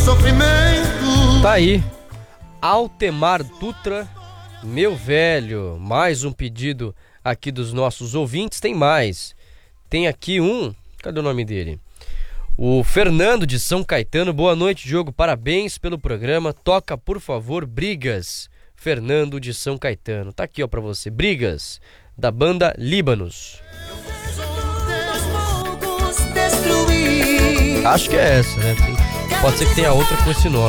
sofrimento. Tá aí, Altemar Dutra, meu velho. Mais um pedido aqui dos nossos ouvintes. Tem mais. Tem aqui cadê o nome dele? O Fernando de São Caetano. Boa noite, Diogo, parabéns pelo programa. Toca, por favor, Brigas. Fernando de São Caetano. Tá aqui, ó, pra você. Brigas, da banda Líbanos. Acho que é essa, né? Pode ser que tenha outra com esse nome.